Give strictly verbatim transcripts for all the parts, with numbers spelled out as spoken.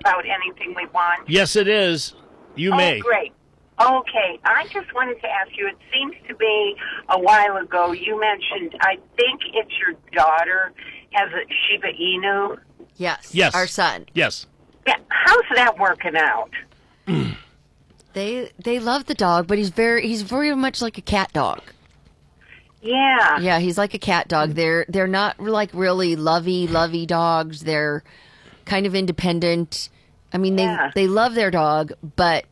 about anything we want? Yes, it is. You oh, may. Great. Okay, I just wanted to ask you, it seems to be a while ago, you mentioned, I think it's your daughter has a Shiba Inu. Yes. Yes. Our son. Yes. Yeah, how's that working out? They they love the dog, but he's very he's very much like a cat dog. Yeah. Yeah, he's like a cat dog. They're they're not like really lovey lovey dogs. They're kind of independent. I mean, they Yeah. they love their dog, but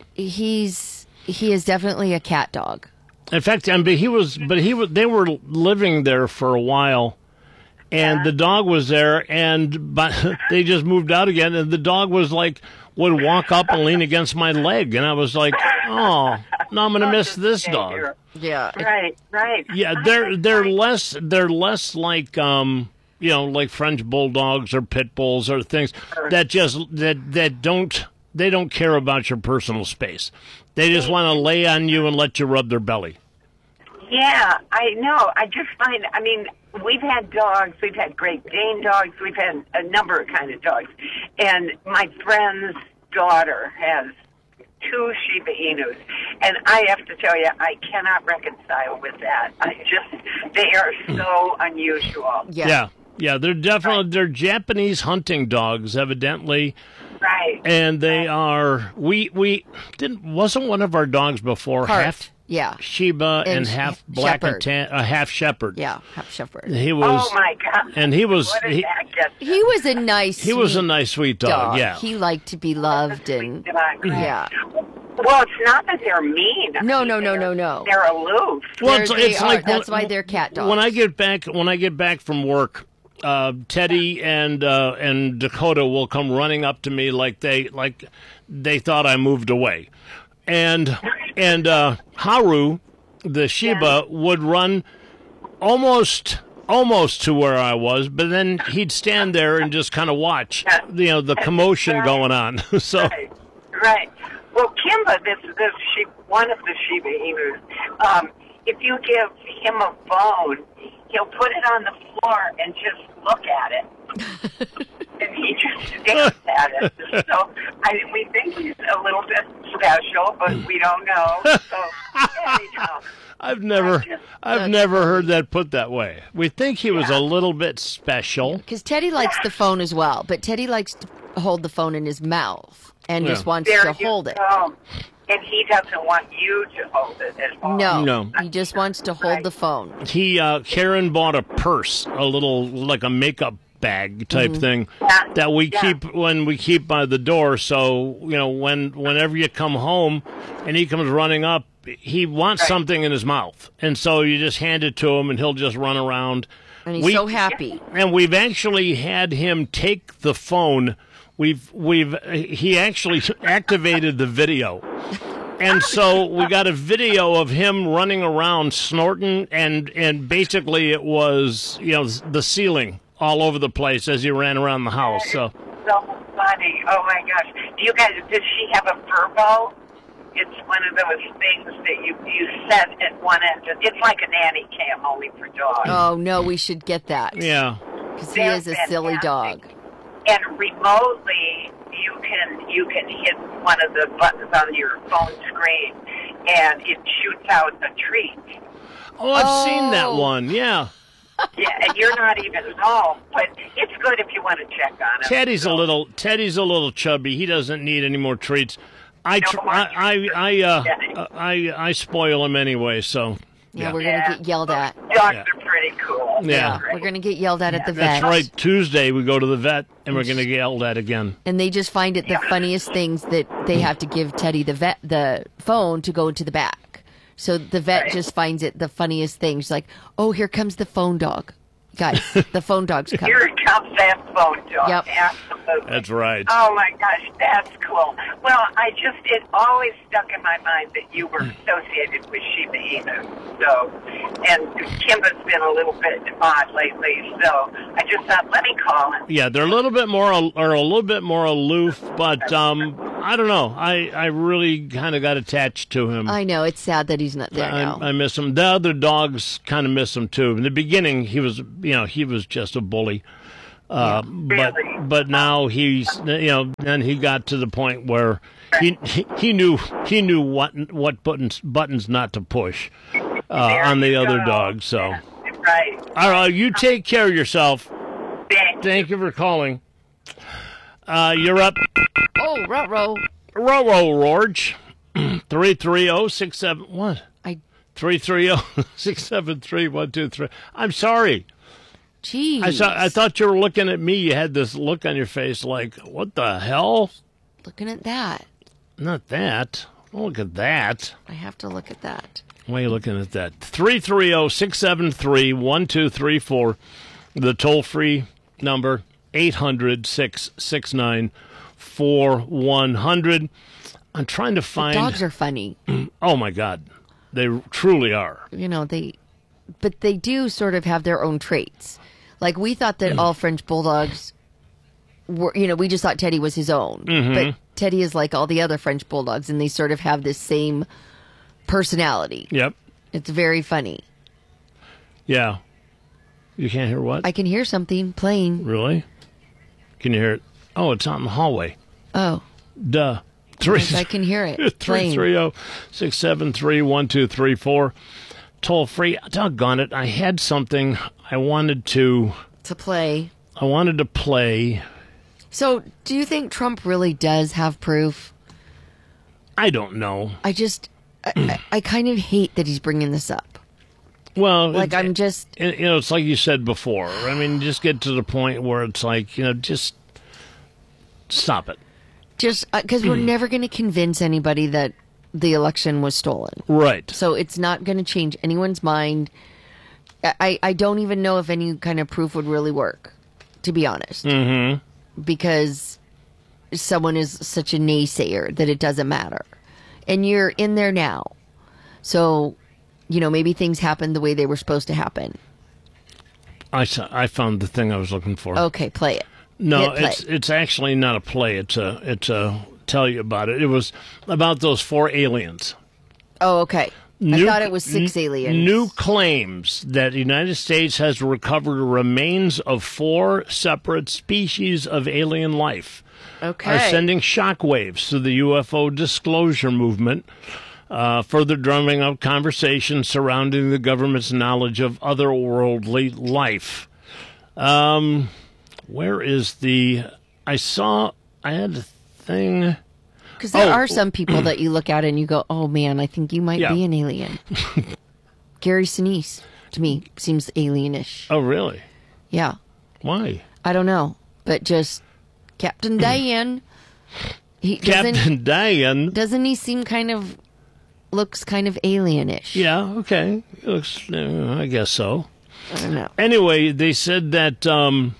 he's he is definitely a cat dog. In fact, I mean, he was, but he was. They were living there for a while, and Yeah. the dog was there, and but they just moved out again, and the dog was like would walk up and lean against my leg, and I was like, oh, no, I'm gonna miss this dog. Yeah. Right, right. Yeah, they're they're less they're less like um you know like French bulldogs or pit bulls or things that just that that don't they don't care about your personal space. They just want to lay on you and let you rub their belly. Yeah, I know. I just find, I mean, we've had dogs, we've had Great Dane dogs, we've had a number of kind of dogs. And my friend's daughter has two Shiba Inus. And I have to tell you, I cannot reconcile with that. I just, they are so unusual. Yeah. Yeah, yeah, they're definitely they're Japanese hunting dogs, evidently. Right. And they are we we didn't wasn't one of our dogs before Part. half Yeah. Shiba and, And half sh- black and shepherd. tan, uh, half shepherd. Yeah. Half shepherd. He was Oh, my God. and he was What did he, that get? He was a nice. he was a sweet nice sweet dog. dog. Yeah. He liked to be loved and Dog. yeah. Well, it's not that they're mean. No, no, no, They're- no, no. They're aloof. Well, They're- it's, they it's are. like That's when, why they're cat dogs. When I get back, when I get back from work, uh, Teddy and uh, and Dakota will come running up to me like they like they thought I moved away, and and uh, Haru, the Shiba, would run almost almost to where I was, but then he'd stand there and just kind of watch, you know, the commotion going on. So Right, right. Well, Kimba, this this she, one of the Shiba Inus, um, if you give him a phone, he'll put it on the floor and just look at it. And he just stares at it. So, I mean, we think he's a little bit special, but we don't know. So, anyhow. I've never just- I've never heard that put that way. We think he was a little bit special. Because Teddy likes the phone as well, but Teddy likes to hold the phone in his mouth and Yeah. just wants There to you hold it. go. And he doesn't want you to hold it at all. No, No. he just wants to hold the phone. He uh, Karen bought a purse, a little like a makeup bag type thing Yeah. that we Yeah. keep when we keep by the door. So you know when whenever you come home and he comes running up, he wants Right. something in his mouth, and so you just hand it to him, and he'll just run around. And he's We- so happy. And we've actually had him take the phone. We've we've he actually activated the video. And so we got a video of him running around snorting, and and basically it was, you know, the ceiling all over the place as he ran around the house. So So funny. Oh, my gosh. Do you guys, does she have a Furbo? It's one of those things that you, you set at one end. It's like a nanny cam, only for dogs. Oh, no, we should get that. yeah, Because he They're is a silly dog. fantastic. And remotely, you can you can hit one of the buttons on your phone screen, and it shoots out a treat. oh, I've Oh. seen that one. Yeah, Yeah, and you're not even home, but it's good if you want to check on it. Teddy's a little Teddy's a little chubby. He doesn't need any more treats. I tr- No, I I I, uh, Yeah. I I spoil him anyway. So Yeah, yeah. we're going to get yelled at. Dogs Yeah. are pretty cool. Yeah. We're going to get yelled at at the That's vet. right. Tuesday we go to the vet and we're going to get yelled at again. And they just find it the funniest things that they have to give Teddy the vet the phone to go into the back. So the vet Right. just finds it the funniest things. Like, oh, here comes the phone dog. Guys, the phone dog's coming. Here comes that phone dog. Yep. Absolutely. That's right. Oh my gosh, that's cool. Well, I just, it always stuck in my mind that you were associated with Shiba Inu. So, and Kimba's been a little bit odd lately, so I just thought, let me call him. Yeah, they're a little bit more or a little bit more aloof, but um, I don't know. I, I really kind of got attached to him. I know, it's sad that he's not there now. I, I miss him. The other dogs kind of miss him too. In the beginning, he was, you know, he was just a bully, Uh, but Really? but now he's you know then he got to the point where he he, he knew he knew what what buttons buttons not to push uh, There on the you other go. dog. So Right. all right, you take care of yourself. Thanks. Thank you for calling. Uh, you're up. Oh, ruh-roh. Row row, George. three three zero six seven what? I, three three zero six seven three one two three. I'm sorry. geez. I saw. I thought you were looking at me. You had this look on your face, like, "What the hell?" Looking at that. Not that. Don't look at that. I have to look at that. Why are you looking at that? three three zero six seven three one two three four. The toll free number eight hundred six six nine four one hundred. I'm trying to find. Dogs are funny. Oh my God, they truly are. You know, they, but they do sort of have their own traits. Like, we thought that all French bulldogs were, you know, we just thought Teddy was his own. But Teddy is like all the other French bulldogs, and they sort of have this same personality. Yep. It's very funny. Yeah. You can't hear what? I can hear something playing. Really? Can you hear it? Oh, it's out in the hallway. Oh, Duh. Three. yes, I can hear it Three playing. three zero six seven three one two three four. Toll free. Doggone it! I had something I wanted to. To play. I wanted to play. So, do you think Trump really does have proof? I don't know. I just, I, I, I kind of hate that he's bringing this up. Well, Like, it- I'm just, it- you know, it's like you said before. I mean, just get to the point where it's like, you know, just stop it. just, because we're never going to convince anybody that the election was stolen. Right. So it's not going to change anyone's mind. I, I don't even know if any kind of proof would really work, to be honest. Mm-hmm. Because someone is such a naysayer that it doesn't matter. And you're in there now. So, you know, maybe things happened the way they were supposed to happen. I, saw, I found the thing I was looking for. Okay, play it. No, Hit play. it's it's actually not a play. It's a it's a tell you about it. It was about those four aliens. Oh, okay. I thought it was six n- aliens. New claims that the United States has recovered remains of four separate species of alien life Okay. are sending shockwaves to the U F O disclosure movement, uh, further drumming up conversations surrounding the government's knowledge of otherworldly life. Um, where is the? I saw. I had a thing. Because there Oh. are some people that you look at and you go, oh man, I think you might Yeah. be an alien. Gary Sinise, to me, seems alienish. Oh, really? Yeah. Why? I don't know. But just Captain Diane. He doesn't Captain Diane. doesn't he seem kind of looks kind of alienish? Yeah, okay. It looks, uh, I guess so. I don't know. Anyway, they said that, um,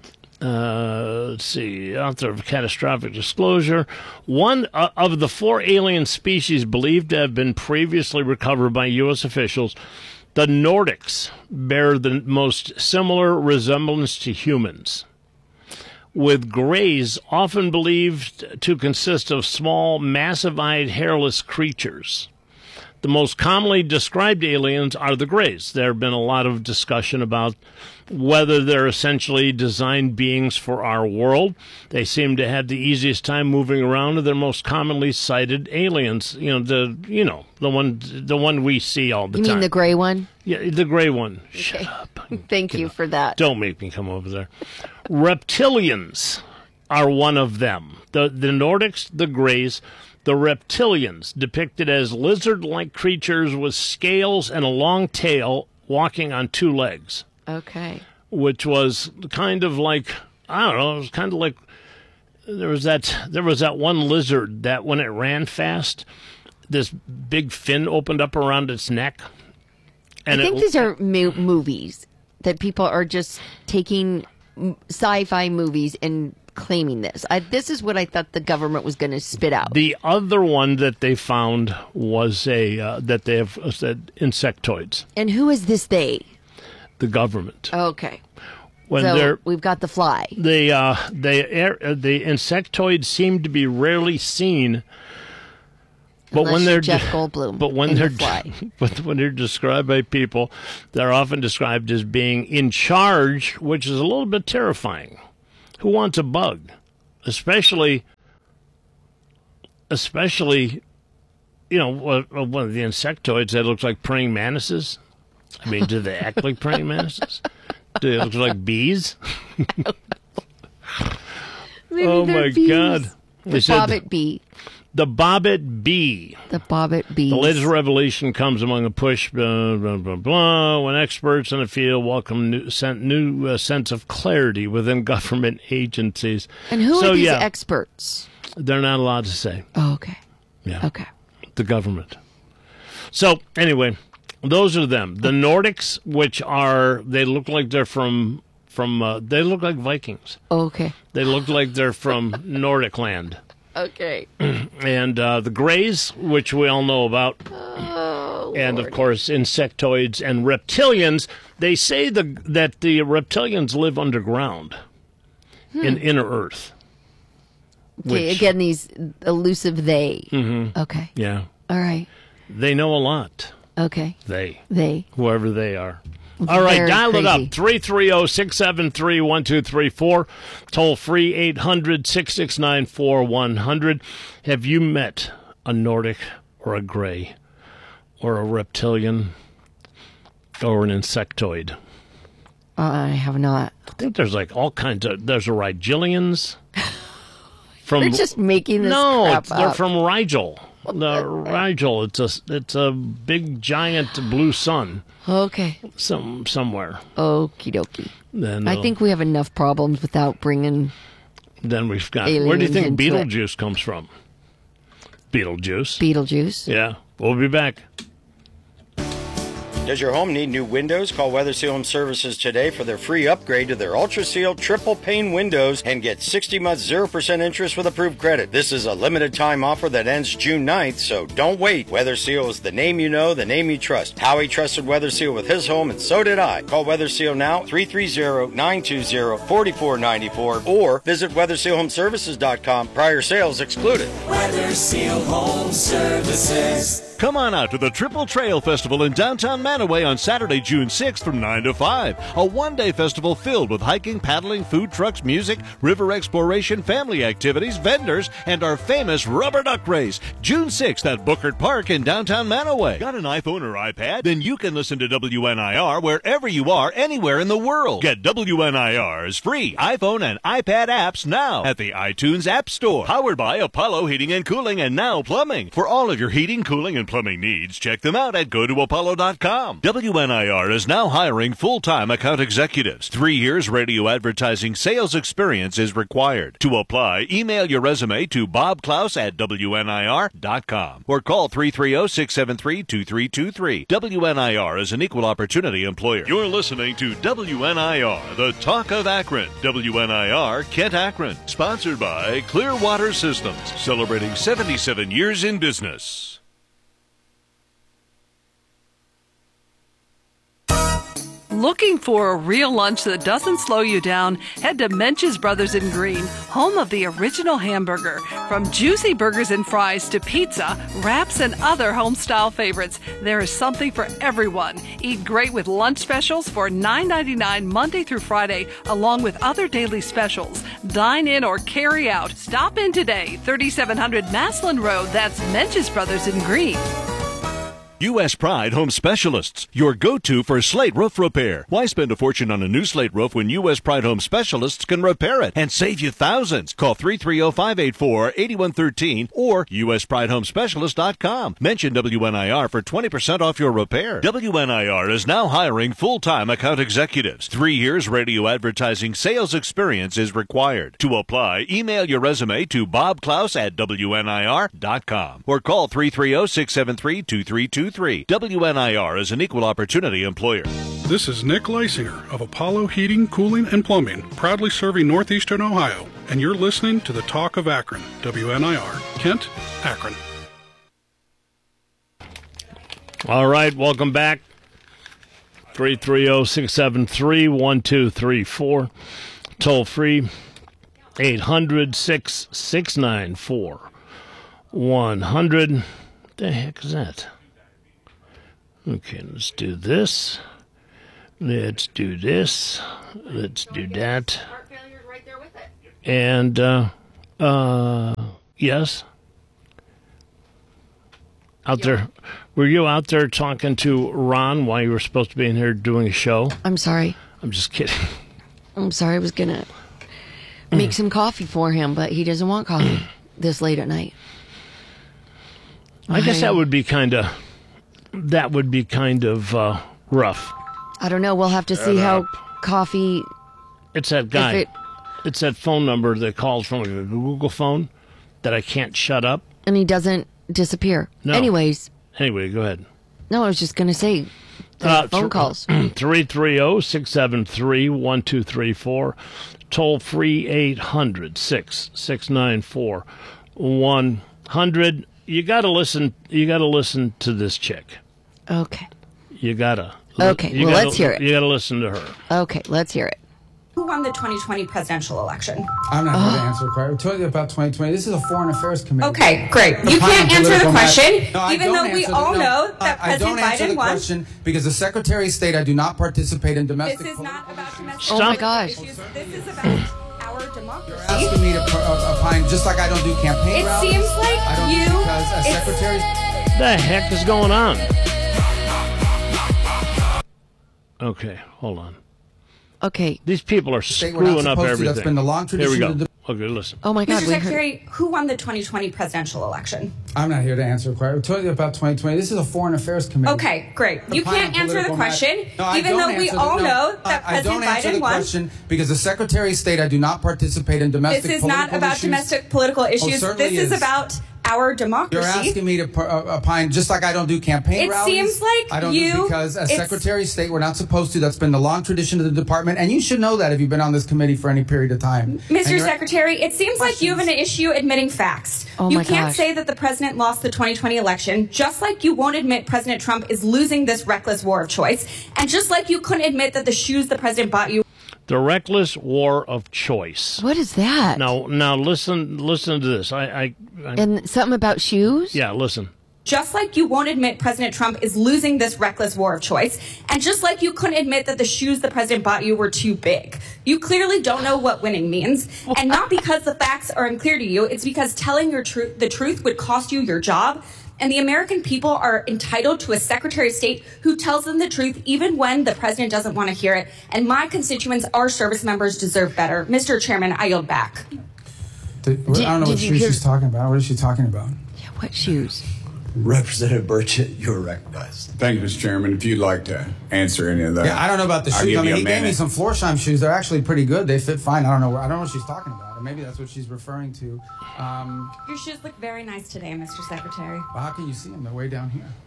uh, let's see, author of Catastrophic Disclosure, one uh, of the four alien species believed to have been previously recovered by U S officials, the Nordics, bear the most similar resemblance to humans, with greys often believed to consist of small, massive-eyed, hairless creatures. The most commonly described aliens are the greys. There have been a lot of discussion about whether they're essentially designed beings for our world. They seem to have the easiest time moving around, and they're most commonly sighted aliens. You know, the you know the one the one we see all the You time. mean the gray one? Yeah, the gray one. Shut up. Thank you for that. Don't make me come over there. Reptilians are one of them. The the Nordics, the Greys, the reptilians, depicted as lizard-like creatures with scales and a long tail, walking on two legs, Okay. which was kind of like, I don't know, it was kind of like there was that there was that one lizard that when it ran fast, this big fin opened up around its neck. And I think it, these are mo- movies that people are just taking m- sci-fi movies and claiming this. I, this is what I thought the government was going to spit out. The other one that they found was a uh, that they have said insectoids. And who is this they? The government. Okay. When so they're we've got the fly. they uh they air, the insectoids seem to be rarely seen But Unless when you're they're Jeff Goldblum but when in they're The Fly. but when they're described by people, they're often described as being in charge, which is a little bit terrifying. Who wants a bug, especially especially you know one of the insectoids that looks like praying mantises? I mean, do they act like praying mantises? Do they look like bees? Maybe Oh they're my bees. God! The They said bobbit bee. the bobbit bee. The bobbit bees. The latest revelation comes among a push, blah, blah, blah, blah, when experts in the field welcome new, sent new uh, sense of clarity within government agencies. And who so, are these yeah, experts? they're not allowed to say. Oh, okay. Yeah, Okay. the government. So, anyway, those are them. The Nordics, which are, they look like they're from, from uh, they look like Vikings. Okay. They look like they're from Nordic land. Okay. And uh, the Greys, which we all know about. Oh, And, Lord. of course, insectoids and reptilians. They say the, that the reptilians live underground in inner Earth. Okay, which- again, these elusive they. Mm-hmm. Okay. Yeah. All right. They know a lot. Okay. They. They. Whoever they are. All right, Very dial it crazy. up. three three zero, six seven three, one two three four. Toll free eight hundred, six six nine, four one zero zero. Have you met a Nordic or a Grey or a reptilian or an insectoid? I have not. I think there's like all kinds of. There's a Rigelians. From They're just making this no, crap they're up. from Rigel. The Rigel. It's a it's a big giant blue sun. Okay. Some somewhere. Okie dokie. Then I uh, think we have enough problems without bringing. then we've got. aliens Where do you think into it. Beetlejuice comes from? Beetlejuice. Beetlejuice. Yeah, we'll be back. Does your home need new windows? Call Weather Seal Home Services today for their free upgrade to their Ultra Seal triple pane windows and get sixty months zero percent interest with approved credit. This is a limited time offer that ends June ninth, so don't wait. Weather Seal is the name you know, the name you trust. Howie trusted Weather Seal with his home, and so did I. Call Weather Seal now, three three zero, nine two zero, four four nine four, or visit weather seal home services dot com. Prior sales excluded. Weather Seal Home Services. Come on out to the Triple Trail Festival in downtown Manaway on Saturday, June sixth from nine to five. A one-day festival filled with hiking, paddling, food trucks, music, river exploration, family activities, vendors, and our famous rubber duck race. June sixth at Bookert Park in downtown Manaway. Got an iPhone or iPad? Then you can listen to W N I R wherever you are, anywhere in the world. Get W N I R's free iPhone and iPad apps now at the iTunes App Store. Powered by Apollo Heating and Cooling and Now Plumbing. For all of your heating, cooling, and plumbing needs, check them out at go to apollo dot com. W N I R is now hiring full-time account executives. Three years radio advertising sales experience is required. To apply, email your resume to bob klaus at w n i r dot com or call three three zero, six seven three, two three two three. W N I R is an equal opportunity employer. You're listening to W N I R, the talk of Akron. W N I R, Kent, Akron. Sponsored by Clearwater Systems, celebrating seventy-seven years in business. Looking for a real lunch that doesn't slow you down? Head to Mench's Brothers in Green, home of the original hamburger. From juicy burgers and fries to pizza, wraps, and other home-style favorites, there is something for everyone. Eat great with lunch specials for nine ninety-nine Monday through Friday, along with other daily specials. Dine in or carry out. Stop in today, thirty-seven hundred Maslin Road. That's Mench's Brothers in Green. U S Pride Home Specialists, your go-to for slate roof repair. Why spend a fortune on a new slate roof when U S Pride Home Specialists can repair it and save you thousands? Call three three zero, five eight four, eight one one three or u s pride home specialist dot com. Mention W N I R for twenty percent off your repair. W N I R is now hiring full-time account executives. Three years radio advertising sales experience is required. To apply, email your resume to bob klaus at w n i r dot com or call three three zero, six seven three, two three two three. W N I R is an equal opportunity employer. This is Nick Leisinger of Apollo Heating, Cooling, and Plumbing, proudly serving Northeastern Ohio, and you're listening to the Talk of Akron, W N I R, Kent, Akron. All right, welcome back. three three zero, six seven three, one two three four. Toll free, eight hundred, six six nine four, one hundred. The heck is that? Okay, let's do this. Let's do this. Let's do that. And, uh, uh, yes? Out there, were you out there talking to Ron while you were supposed to be in here doing a show? I'm sorry. I'm just kidding. I'm sorry. I was going to make some coffee for him, but he doesn't want coffee this late at night. I guess that would be kind of, that would be kind of uh, rough. I don't know. We'll have to see how coffee... It's that guy. If it- It's that phone number that calls from a Google phone that I can't shut up. And he doesn't disappear. No. Anyways. Anyway, go ahead. No, I was just going to say the Uh, phone th- calls. three three zero, six seven three, one two three four. Toll free eight hundred, six six nine four, one hundred. You got to listen. You got to listen to this chick. Okay. You got to. Okay, you well, gotta, let's hear it. You got to listen to her. Okay, let's hear it. Who won the twenty twenty presidential election? I'm not here to answer the question. We're talking about twenty twenty. This is a foreign affairs committee. Okay, great. The You final can't answer the political question, match. No, I even don't though we answer the- all no, know that I, I don't President answer Biden the won. question because the Secretary of State, I do not participate in domestic. This is not about domestic Oh my gosh. issues. This is about our democracy. You're asking me to p- uh, opine, just like I don't do campaign It rallies. seems like I don't you- because as it's- Secretary. The heck is going on? Okay, hold on. Okay. These people are State we're not screwing up supposed to. everything. That's been the long Here we tradition go. of the- Okay, listen. Oh my God. Mister we heard- Secretary, who won the twenty twenty presidential election? I'm not here to answer the question. We're talking about twenty twenty. This is a foreign affairs committee. Okay, great. The You final can't answer the political match. question, No, I even don't though we answer the- all no, know that I, I don't President answer Biden the won. question because the Secretary of State, I do not participate in domestic This is political not about issues. domestic political Oh, issues. certainly This is is. about our democracy. You're asking me to p- uh, opine just like I don't do campaign It rallies. seems like I don't you- do because as it's- Secretary of State, we're not supposed to. That's been the long tradition of the department, and you should know that if you've been on this committee for any period of time. Mister And you're- Secretary, it seems like you have an issue admitting facts. Oh you my can't gosh. say that the president lost the twenty twenty election, just like you won't admit President Trump is losing this reckless war of choice, and just like you couldn't admit that the shoes the president bought you. The reckless war of choice. What is that? Now, now listen, listen to this. I, I, I And something about shoes? yeah, listen. Just like you won't admit President Trump is losing this reckless war of choice, and just like you couldn't admit that the shoes the president bought you were too big. You clearly don't know what winning means, and not because the facts are unclear to you, it's because telling your truth, the truth would cost you your job, and the American people are entitled to a Secretary of State who tells them the truth even when the president doesn't want to hear it, and my constituents, our service members, deserve better. Mister Chairman, I yield back. Did- I don't know did what you shoes hear- she's talking about. What is she talking about? Yeah, what shoes? Representative Burchett, you're recognized. Thank you, Mister Chairman. If you'd like to answer any of that. Yeah, I don't know about the I'll shoes. give I mean, you a he gave me minute. some Florsheim shoes. They're actually pretty good. They fit fine. I don't know. Where, I don't know what she's talking about. Or maybe that's what she's referring to. Um, Your shoes look very nice today, Mister Secretary. well, how can you see them? They're way down here.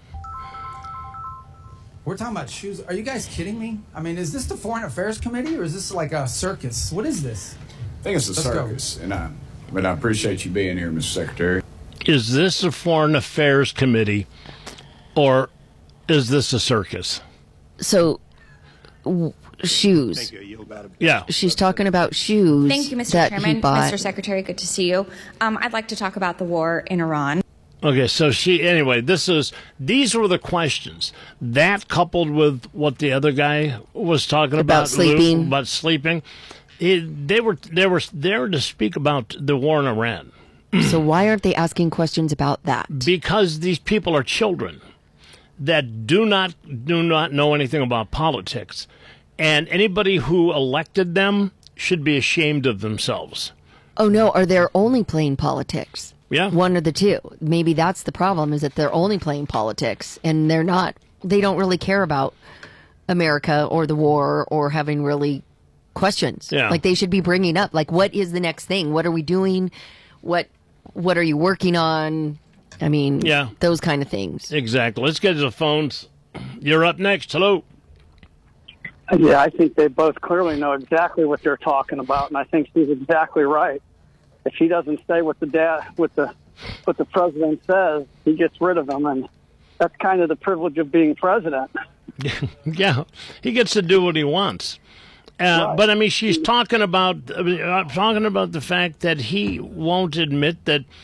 We're talking about shoes. Are you guys kidding me? I mean, is this the Foreign Affairs Committee or is this like a circus? What is this? I think it's a Let's go. circus, and I, but I appreciate you being here, Mister Secretary. Is this a Foreign Affairs Committee, or is this a circus? So, w- shoes. Yeah. She's talking about shoes. Thank you, Mister that Chairman. he bought. Mister Secretary, good to see you. Um, I'd like to talk about the war in Iran. Okay, so she anyway. This is these were the questions that coupled with what the other guy was talking About about, Lou, sleeping. about sleeping. It, they were they were there to speak about the war in Iran So why aren't they asking questions about that? because these people are children that do not do not know anything about politics, and anybody who elected them should be ashamed of themselves. Oh no, or they're only playing politics. Yeah. One or the two. Maybe that's the problem, is that they're only playing politics and they're not, they don't really care about America or the war or having really questions. Yeah. Like they should be bringing up, like, what is the next thing? What are we doing? What, what are you working on? I mean, Yeah. those kind of things. Exactly. Let's get to the phones. You're up next. Hello. Yeah, I think they both clearly know exactly what they're talking about, and I think she's exactly right. If he doesn't stay with the dad, with the what the president says, he gets rid of him, and that's kind of the privilege of being president. Yeah, he gets to do what he wants. Uh, Right. But I mean, she's talking about I mean, uh, talking about the fact that he won't admit that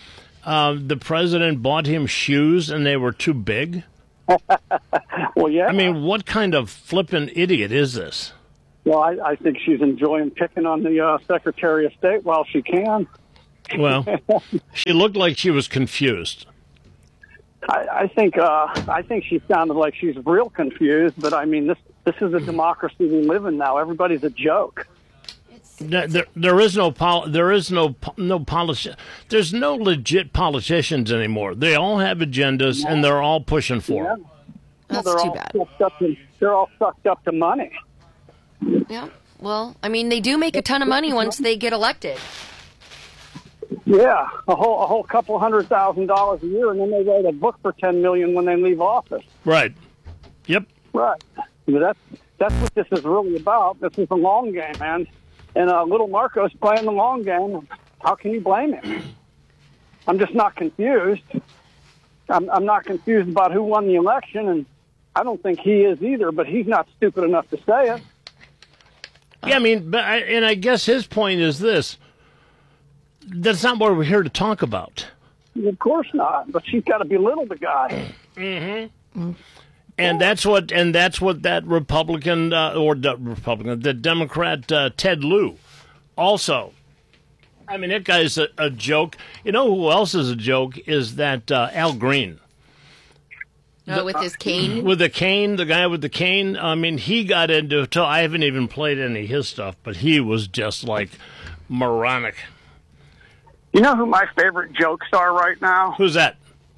uh, the president bought him shoes and they were too big? Well, yeah. I mean, what kind of flippin' idiot is this? Well, I, I think she's enjoying picking on the uh, Secretary of State while she can. Well, she looked like she was confused. I, I think uh, I think she sounded like she's real confused. But I mean, this this is a democracy we live in now. Everybody's a joke. There, there, there is no pol- there is no no politi- There's no legit politicians anymore. They all have agendas and they're all pushing for Yeah. them. That's well, they're too all bad. sucked up to, they're all sucked up to money. Yeah. Well, I mean, they do make a ton of money once they get elected. Yeah, a whole a whole couple hundred thousand dollars a year, and then they write a book for ten million when they leave office. Right. Yep. Right. But that's that's what this is really about. This is a long game, man. And uh, little Marco's playing the long game. How can you blame him? I'm just not confused. I'm, I'm not confused about who won the election, and I don't think he is either. But he's not stupid enough to say it. Yeah, I mean, but I, and I guess his point is this: that's not what we're here to talk about. Of course not. But she's got to belittle the guy. Mm-hmm. And that's what, and that's what that Republican uh, or the Republican, the Democrat uh, Ted Lieu, also. I mean, that guy's a, a joke. You know who else is a joke? Is that uh, Al Green? Oh, with his cane? With the cane, the guy with the cane. I mean, he got into. I haven't even played any of his stuff, but he was just like moronic. You know who my favorite jokes are right now? Who's that?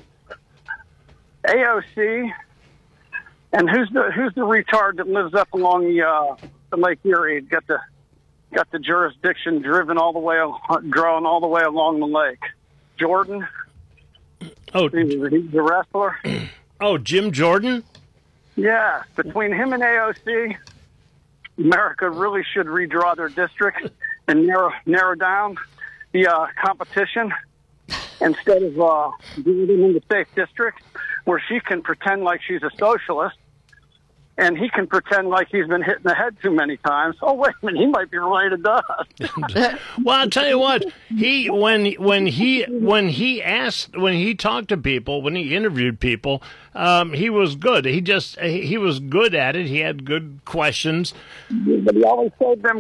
A O C. And who's the who's the retard that lives up along the uh, the Lake Erie? Got the got the jurisdiction driven all the way, drawn all the way along the lake. Jordan. Oh, he's, he's the wrestler. Oh, Jim Jordan. Yeah, between him and A O C, America really should redraw their districts and narrow narrow down the uh, competition instead of uh, doing them into safe districts where she can pretend like she's a socialist and he can pretend like he's been hit in the head too many times. Oh, wait a minute, he might be related to us. Well, I'll tell you what, he when when he when he asked when he talked to people, when he interviewed people, um, he was good. He just he was good at it. He had good questions. But he always said them.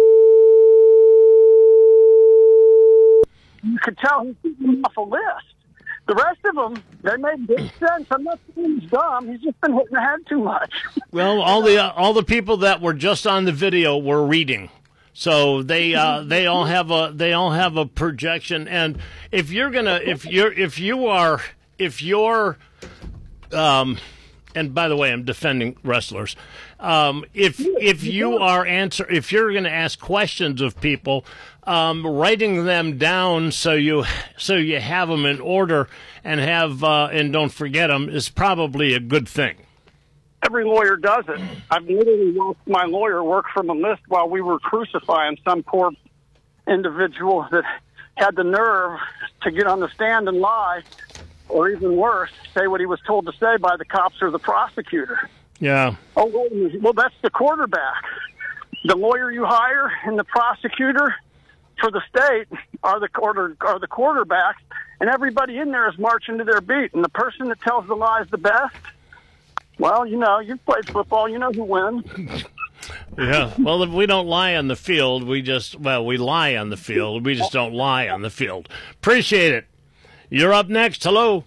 You could tell he's keeping off a list. The rest of them, they made good sense. I'm not saying he's dumb. He's just been hit in the head too much. Well, all the uh, all the people that were just on the video were reading, so they uh, they all have a they all have a projection. And if you're gonna if you're if you are if you're um, and by the way, I'm defending wrestlers. Um, if if you are answer if you're going to ask questions of people, um, writing them down so you so you have them in order and have uh, and don't forget them is probably a good thing. Every lawyer does it. I've literally watched my lawyer work from a list while we were crucifying some poor individual that had the nerve to get on the stand and lie, or even worse, say what he was told to say by the cops or the prosecutor. Yeah. Oh, wait a minute. Well, that's the quarterback. The lawyer you hire and the prosecutor for the state are the quarter are the quarterbacks, and everybody in there is marching to their beat. And the person that tells the lies the best, well, you know, you've played football, you know who wins. Yeah. Well, if we don't lie on the field, we just well, we lie on the field. We just don't lie on the field. Appreciate it. You're up next. Hello.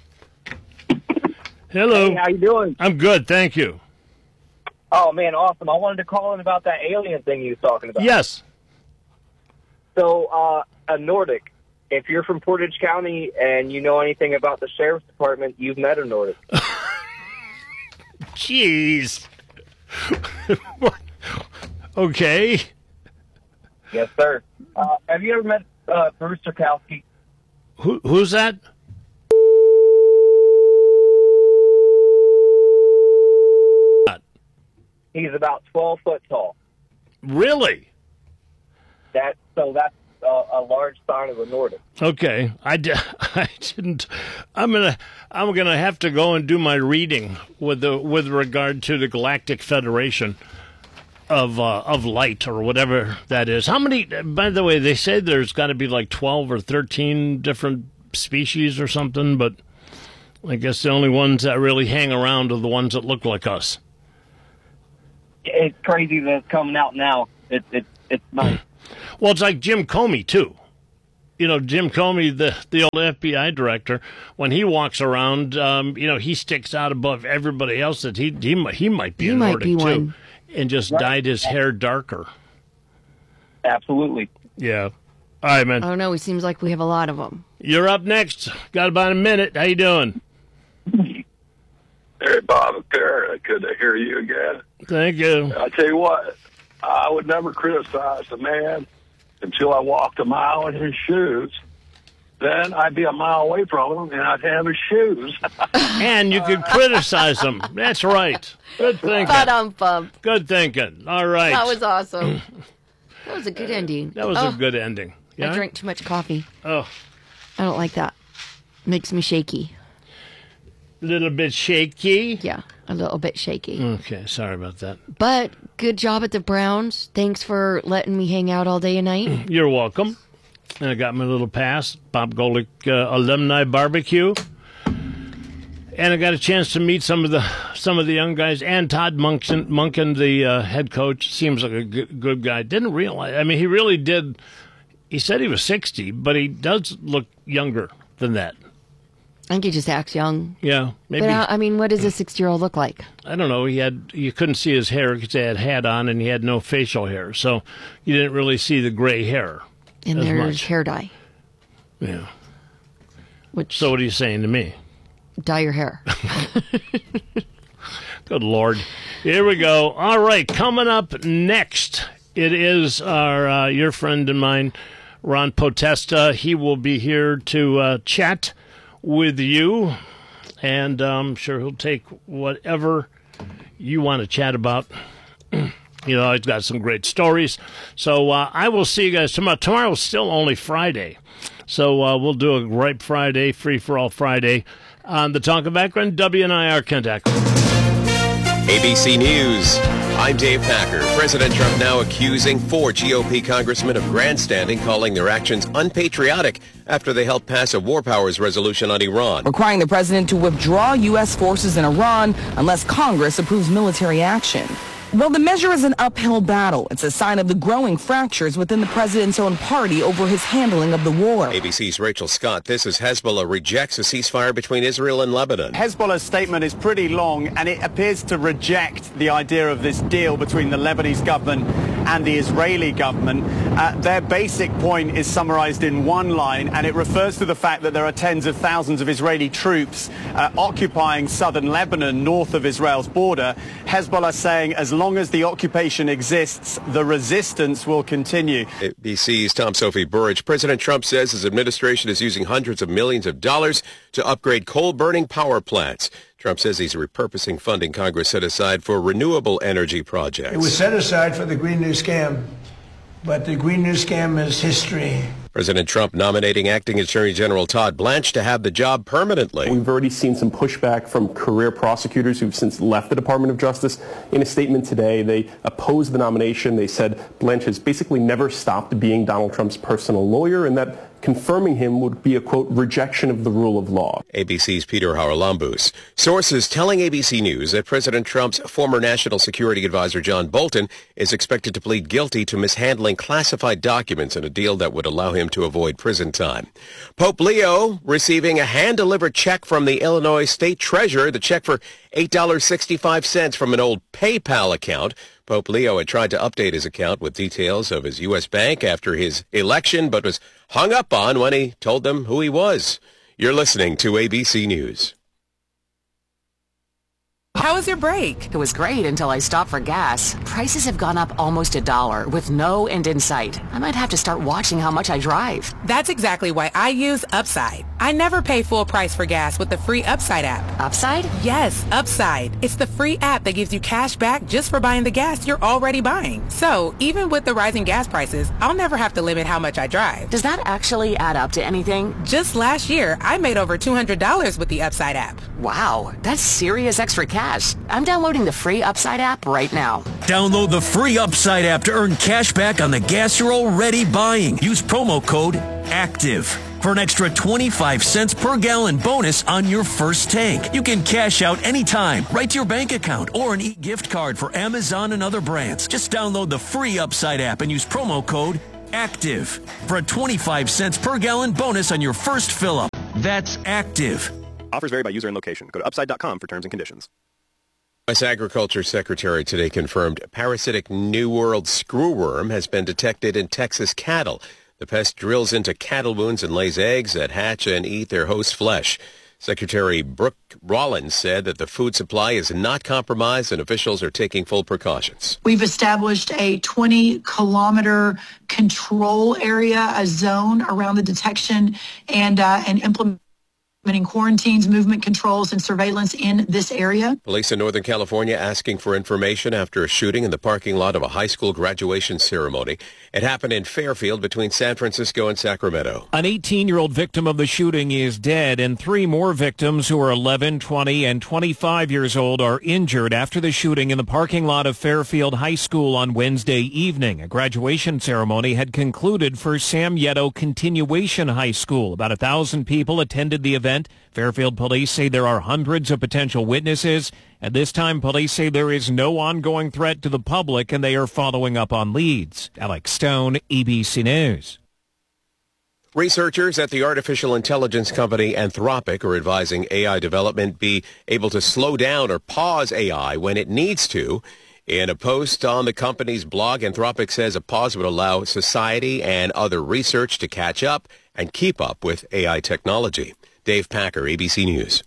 Hello. Hey, how you doing? I'm good, thank you. Oh, man, awesome. I wanted to call in about that alien thing you was talking about. Yes. So, uh, a Nordic, if you're from Portage County and you know anything about the sheriff's department, you've met a Nordic. Jeez. Okay. Yes, sir. Uh, have you ever met uh, Bruce Sarkowski? Who, who's that? He's about twelve foot tall. Really? That so that's a, a large sign of a Nordic. Okay, I, di- I didn't. I'm gonna I'm gonna have to go and do my reading with the with regard to the Galactic Federation of uh, of Light or whatever that is. How many? By the way, they say there's got to be like twelve or thirteen different species or something, but I guess the only ones that really hang around are the ones that look like us. It's crazy that it's coming out now. It, it, it's nice. Well, it's like Jim Comey, too. You know, Jim Comey, the, the old F B I director, when he walks around, um, you know, he sticks out above everybody else that he he, he might be He a might Nordic, be too, one. and just Right. dyed his hair darker. Absolutely. Yeah. All right, man. Oh, no, it seems like we have a lot of them. You're up next. Got about a minute. How you doing? Hey, Bob and Karen, good to hear you again. Thank you. I tell you what, I would never criticize a man until I walked a mile in his shoes. Then I'd be a mile away from him, and I'd have his shoes. And you could criticize him. That's right. Good thinking. Ba-dum-bum. Good thinking. All right. That was awesome. That was a good ending. That was Oh, a good ending. Yeah? I drank too much coffee. Oh. I don't like that. Makes me shaky. A little bit shaky? Yeah, a little bit shaky. Okay, sorry about that. But good job at the Browns. Thanks for letting me hang out all day and night. You're welcome. And I got my little pass, Bob Golick uh, Alumni Barbecue. And I got a chance to meet some of the some of the young guys, and Todd Munkin, Munkin the uh, head coach, seems like a good, good guy. Didn't realize, I mean, he really did. He said he was sixty, but he does look younger than that. I think he just acts young. Yeah, maybe. But, uh, I mean, what does a sixty-year-old look like? I don't know. He had you couldn't see his hair because he had a hat on, and he had no facial hair, so you didn't really see the gray hair. And as there's much. hair dye. Yeah. Which? So what are you saying to me? Dye your hair. Good Lord. Here we go. All right, coming up next, it is our uh, your friend and mine, Ron Potesta. He will be here to uh, chat with you, and I'm sure he'll take whatever you want to chat about. You know, he's got some great stories. So uh, I will see you guys tomorrow. Tomorrow's still only Friday. So uh, we'll do a Ripe Friday, Free for All Friday on the Talk of Akron, W N I R Kent Akron. A B C News. I'm Dave Packer. President Trump now accusing four G O P congressmen of grandstanding, calling their actions unpatriotic after they helped pass a war powers resolution on Iran. Requiring the president to withdraw U S forces in Iran unless Congress approves military action. Well, the measure is an uphill battle. It's a sign of the growing fractures within the president's own party over his handling of the war. A B C's Rachel Scott. This is Hezbollah rejects a ceasefire between Israel and Lebanon. Hezbollah's statement is pretty long, and it appears to reject the idea of this deal between the Lebanese government and the Israeli government. Uh, their basic point is summarized in one line, and it refers to the fact that there are tens of thousands of Israeli troops uh, occupying southern Lebanon, north of Israel's border. Hezbollah saying as long as the occupation exists, the resistance will continue. A B C's Tom Sophie Burridge. President Trump says his administration is using hundreds of millions of dollars to upgrade coal-burning power plants. Trump says he's repurposing funding Congress set aside for renewable energy projects. It was set aside for the Green New Scam, but the Green New Scam is history. President Trump nominating Acting Attorney General Todd Blanche to have the job permanently. We've already seen some pushback from career prosecutors who've since left the Department of Justice. In a statement today, they opposed the nomination. They said Blanche has basically never stopped being Donald Trump's personal lawyer, and that confirming him would be a, quote, rejection of the rule of law. A B C's Peter Haralambous. Sources telling A B C News that President Trump's former National Security Advisor John Bolton is expected to plead guilty to mishandling classified documents in a deal that would allow him to avoid prison time. Pope Leo receiving a hand-delivered check from the Illinois State Treasurer, the check for eight dollars and sixty-five cents from an old PayPal account. Pope Leo had tried to update his account with details of his U S bank after his election, but was hung up on when he told them who he was. You're listening to A B C News. How was your break? It was great until I stopped for gas. Prices have gone up almost a dollar with no end in sight. I might have to start watching how much I drive. That's exactly why I use Upside. I never pay full price for gas with the free Upside app. Upside? Yes, Upside. It's the free app that gives you cash back just for buying the gas you're already buying. So even with the rising gas prices, I'll never have to limit how much I drive. Does that actually add up to anything? Just last year, I made over two hundred dollars with the Upside app. Wow, that's serious extra cash. I'm downloading the free Upside app right now. Download the free Upside app to earn cash back on the gas you're already buying. Use promo code ACTIVE. for an extra twenty-five cents per gallon bonus on your first tank. You can cash out anytime, right to your bank account, or an e-gift card for Amazon and other brands. Just download the free Upside app and use promo code ACTIVE for a twenty-five cents per gallon bonus on your first fill-up. That's ACTIVE. Offers vary by user and location. Go to upside dot com for terms and conditions. U S Agriculture Secretary today confirmed parasitic New World screwworm has been detected in Texas cattle. The pest drills into cattle wounds and lays eggs that hatch and eat their host flesh. Secretary Brooke Rollins said that the food supply is not compromised and officials are taking full precautions. We've established a twenty kilometer control area, a zone around the detection and uh, and implementing quarantines, movement controls, and surveillance in this area. Police in Northern California asking for information after a shooting in the parking lot of a high school graduation ceremony. It happened in Fairfield between San Francisco and Sacramento. An eighteen-year-old victim of the shooting is dead, and three more victims who are eleven, twenty, and twenty-five years old are injured after the shooting in the parking lot of Fairfield High School on Wednesday evening. A graduation ceremony had concluded for Sam Yetto Continuation High School. About a thousand people attended the event. Fairfield police say there are hundreds of potential witnesses. At this time, police say there is no ongoing threat to the public, and they are following up on leads. Alex Stone, A B C News. Researchers at the artificial intelligence company Anthropic are advising A I development be able to slow down or pause A I when it needs to. In a post on the company's blog, Anthropic says a pause would allow society and other research to catch up and keep up with A I technology. Dave Packer, A B C News.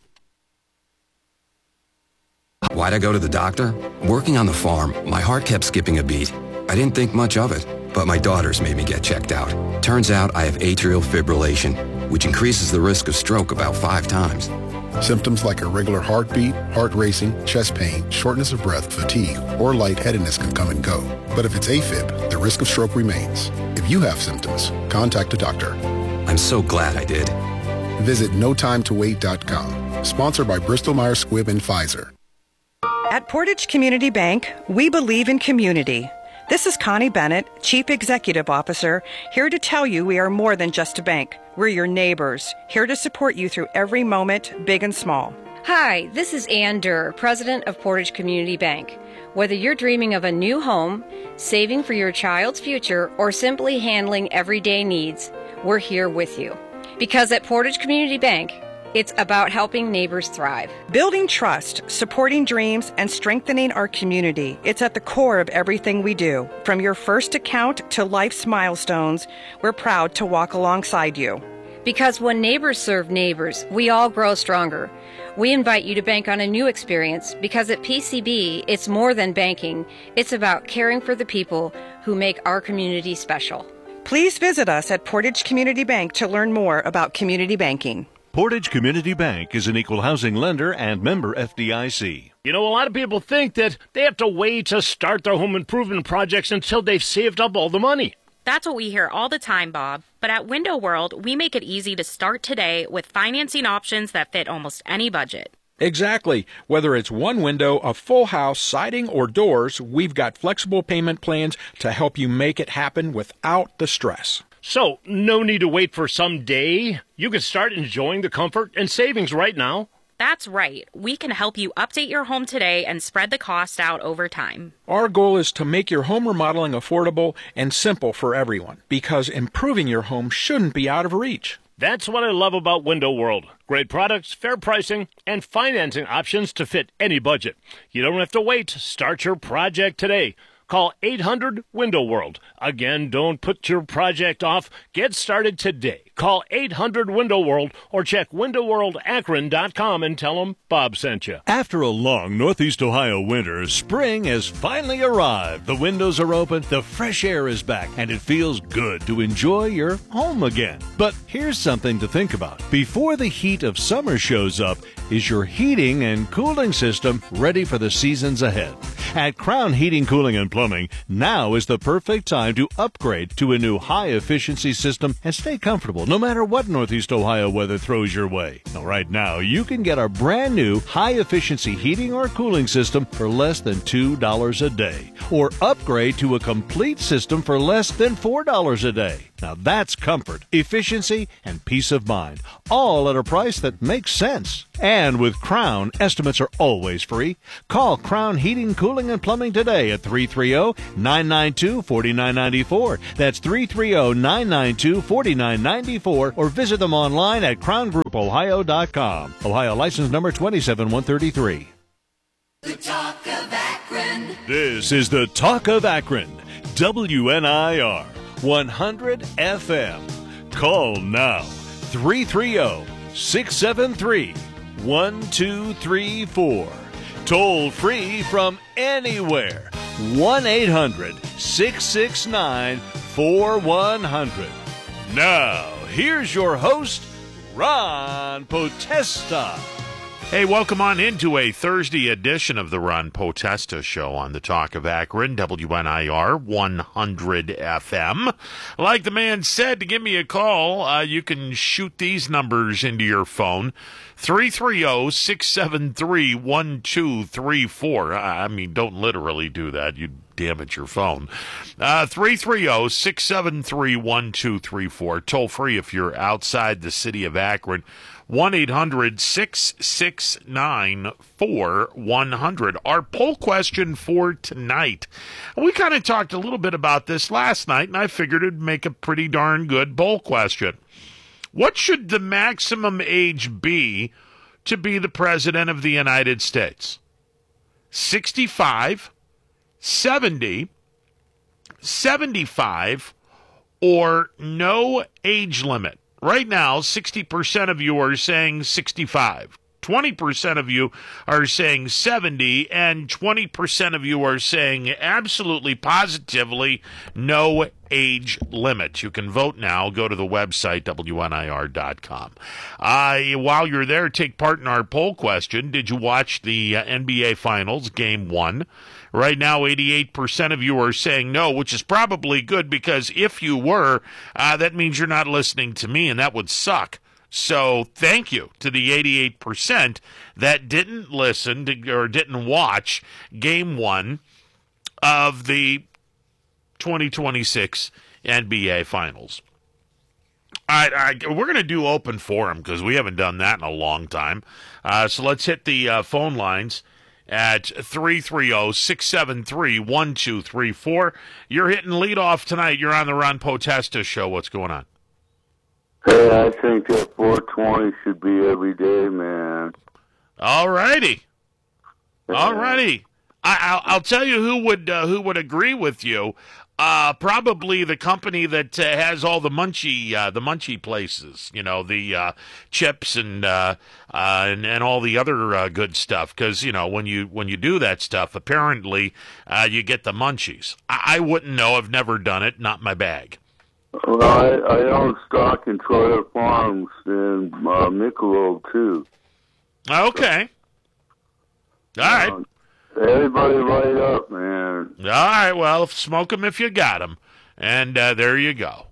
Why'd I go to the doctor? Working on the farm, my heart kept skipping a beat. I didn't think much of it, but my daughters made me get checked out. Turns out I have atrial fibrillation, which increases the risk of stroke about five times. Symptoms like irregular heartbeat, heart racing, chest pain, shortness of breath, fatigue, or lightheadedness can come and go. But if it's AFib, the risk of stroke remains. If you have symptoms, contact a doctor. I'm so glad I did. Visit no time to wait dot com. Sponsored by Bristol Myers Squibb and Pfizer. At Portage Community Bank, we believe in community. This is Connie Bennett, Chief Executive Officer, here to tell you we are more than just a bank. We're your neighbors, here to support you through every moment, big and small. Hi, this is Ann Durr, President of Portage Community Bank. Whether you're dreaming of a new home, saving for your child's future, or simply handling everyday needs, we're here with you. Because at Portage Community Bank, it's about helping neighbors thrive. Building trust, supporting dreams, and strengthening our community. It's at the core of everything we do. From your first account to life's milestones, we're proud to walk alongside you. Because when neighbors serve neighbors, we all grow stronger. We invite you to bank on a new experience because at P C B, it's more than banking. It's about caring for the people who make our community special. Please visit us at Portage Community Bank to learn more about community banking. Portage Community Bank is an equal housing lender and member F D I C. You know, a lot of people think that they have to wait to start their home improvement projects until they've saved up all the money. That's what we hear all the time, Bob. But at Window World, we make it easy to start today with financing options that fit almost any budget. Exactly. Whether it's one window, a full house, siding, or doors, we've got flexible payment plans to help you make it happen without the stress. So, no need to wait for some day. You can start enjoying the comfort and savings right now. That's right. We can help you update your home today and spread the cost out over time. Our goal is to make your home remodeling affordable and simple for everyone, because improving your home shouldn't be out of reach. That's what I love about Window World. Great products, fair pricing, and financing options to fit any budget. You don't have to wait. Start your project today. Call eight hundred window world. Again, don't put your project off. Get started today. Call eight hundred window world or check window world akron dot com and tell them Bob sent you. After a long Northeast Ohio winter, spring has finally arrived. The windows are open, the fresh air is back, and it feels good to enjoy your home again. But here's something to think about. Before the heat of summer shows up, is your heating and cooling system ready for the seasons ahead? At Crown Heating, Cooling, and Plumbing, now is the perfect time to upgrade to a new high-efficiency system and stay comfortable no matter what Northeast Ohio weather throws your way. Now, right now, you can get a brand new high-efficiency heating or cooling system for less than two dollars a day, or upgrade to a complete system for less than four dollars a day. Now that's comfort, efficiency, and peace of mind, all at a price that makes sense. And with Crown, estimates are always free. Call Crown Heating, Cooling, and Plumbing today at three three zero, nine nine two, four nine nine four. That's three three zero, nine nine two, four nine nine four, or visit them online at crown group ohio dot com. Ohio license number two seven one three three. The Talk of Akron. This is the Talk of Akron, W N I R one hundred F M. Call now, three three zero, six seven three, one two three four. Toll free from anywhere, one eight hundred, six six nine, four one zero zero. Now, here's your host, Ron Potesta. Hey, welcome on into a Thursday edition of the Ron Potesta Show on the Talk of Akron, W N I R one hundred F M. Like the man said, to give me a call, uh, you can shoot these numbers into your phone, three three zero, six seven three, one two three four. I mean, don't literally do that. You'd damage your phone. Uh, three three zero, six seven three, one two three four. Toll free if you're outside the city of Akron. one eight hundred, six six nine, four one zero zero. Our poll question for tonight. We kind of talked a little bit about this last night, and I figured it'd make a pretty darn good poll question. What should the maximum age be to be the President of the United States? sixty-five, seventy, seventy-five, or no age limit? Right now, sixty percent of you are saying sixty-five. twenty percent of you are saying seventy, and twenty percent of you are saying absolutely, positively, no age limit. You can vote now. Go to the website, W N I R dot com. Uh, while you're there, take part in our poll question. Did you watch the uh, N B A Finals, Game one? Right now, eighty-eight percent of you are saying no, which is probably good, because if you were, uh, that means you're not listening to me, and that would suck. So thank you to the eighty-eight percent that didn't listen to, or didn't watch Game one of the twenty twenty-six N B A Finals. All right, we're going to do open forum because we haven't done that in a long time. Uh, so let's hit the uh, phone lines at three three zero, six seven three, one two three four. You're hitting leadoff tonight. You're on the Ron Potesta Show. What's going on? Hey, I think that four twenty should be every day, man. All righty. All righty. I, I'll, I'll tell you who would uh, who would agree with you. Uh, probably the company that uh, has all the munchie uh, the munchie places, you know, the uh, chips and, uh, uh, and and all the other uh, good stuff. Because you know when you when you do that stuff, apparently uh, you get the munchies. I, I wouldn't know. I've never done it. Not my bag. Well, I, I own stock in Troyer Farms in uh, Michelob too. Okay. All right. Um, Everybody right up, man. All right, well, smoke them if you got them. And uh, there you go.